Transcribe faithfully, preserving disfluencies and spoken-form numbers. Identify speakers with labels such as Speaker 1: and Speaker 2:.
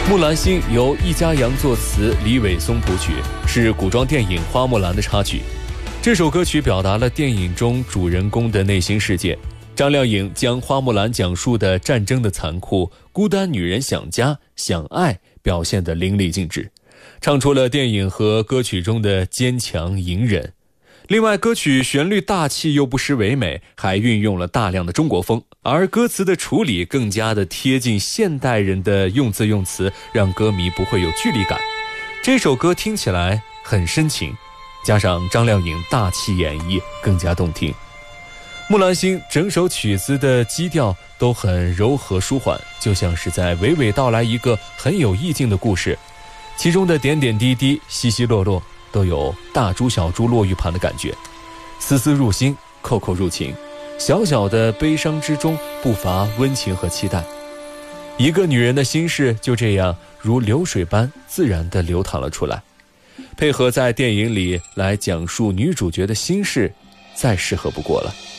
Speaker 1: 木兰心由易家扬作词，李伟松谱曲，是古装电影《花木兰》的插曲。这首歌曲表达了电影中主人公的内心世界。张靓颖将花木兰讲述的战争的残酷、孤单女人想家、想爱表现得淋漓尽致，唱出了电影和歌曲中的坚强隐忍。另外，歌曲旋律大气又不失唯美，还运用了大量的中国风，而歌词的处理更加的贴近现代人的用字用词，让歌迷不会有距离感。这首歌听起来很深情，加上张靓颖大气演绎，更加动听。木兰心整首曲子的基调都很柔和舒缓，就像是在娓娓道来一个很有意境的故事，其中的点点滴滴、稀稀落落都有大珠小珠落玉盘的感觉，丝丝入心，扣扣入情。小小的悲伤之中不乏温情和期待，一个女人的心事就这样如流水般自然地流淌了出来，配合在电影里来讲述女主角的心事，再适合不过了。